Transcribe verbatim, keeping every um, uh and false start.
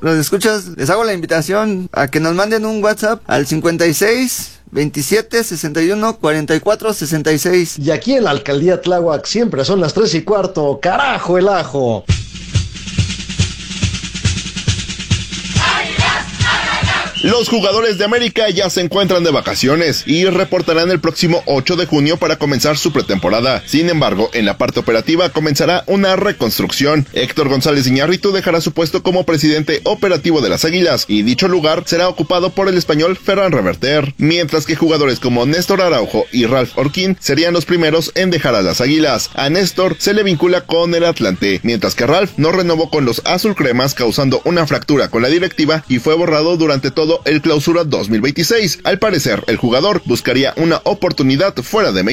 los escuchas, les hago la invitación a que nos manden un WhatsApp al cincuenta y seis, veintisiete, sesenta y uno, cuarenta y cuatro, sesenta y seis. Y aquí en la Alcaldía Tláhuac siempre son las tres y cuarto. ¡Carajo el ajo! Los jugadores de América ya se encuentran de vacaciones y reportarán el próximo ocho de junio para comenzar su pretemporada. Sin embargo, en la parte operativa comenzará una reconstrucción. Héctor González Iñárritu dejará su puesto como presidente operativo de las Águilas y dicho lugar será ocupado por el español Ferran Reverter, mientras que jugadores como Néstor Araujo y Ralph Orquín serían los primeros en dejar a las Águilas. A Néstor se le vincula con el Atlante, mientras que Ralph no renovó con los azulcremas, causando una fractura con la directiva y fue borrado durante todo el Clausura dos mil veintiséis. Al parecer, el jugador buscaría una oportunidad fuera de México.